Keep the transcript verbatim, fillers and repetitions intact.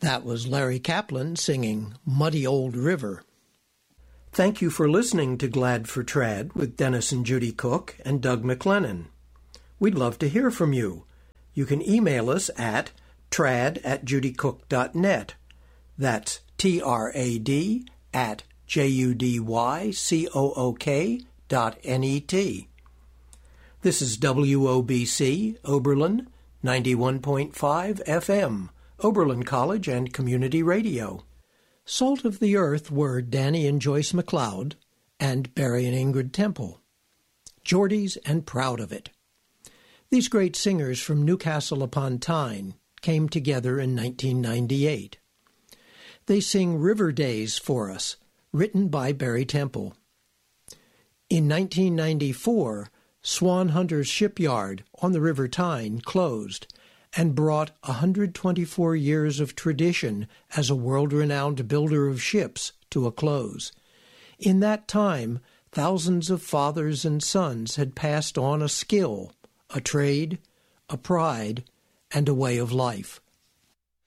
That was Larry Kaplan singing Muddy Old River. Thank you for listening to Glad for Trad with Dennis and Judy Cook and Doug McLennan. We'd love to hear from you. You can email us at trad at judycook dot net. That's T R A D at J U D Y C O O K dot N E T. This is W O B C, Oberlin, ninety-one point five F M, Oberlin College and Community Radio. Salt of the Earth were Danny and Joyce McLeod and Barry and Ingrid Temple. Geordies and Proud of It. These great singers from Newcastle upon Tyne came together in nineteen ninety-eight. They sing River Days for us, written by Barry Temple. In nineteen ninety-four, Swan Hunter's shipyard on the River Tyne closed and brought one hundred twenty-four years of tradition as a world-renowned builder of ships to a close. In that time, thousands of fathers and sons had passed on a skill, a trade, a pride, and a way of life.